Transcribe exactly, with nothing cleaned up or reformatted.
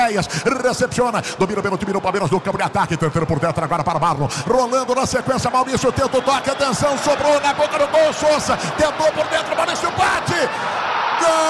recepciona, domina pelo time do Palmeiras do campo de ataque, tentando por dentro agora para Marlon, rolando na sequência, Maurício tenta o toque, atenção, sobrou na boca do gol, Souza, tentou por dentro, Maurício bate,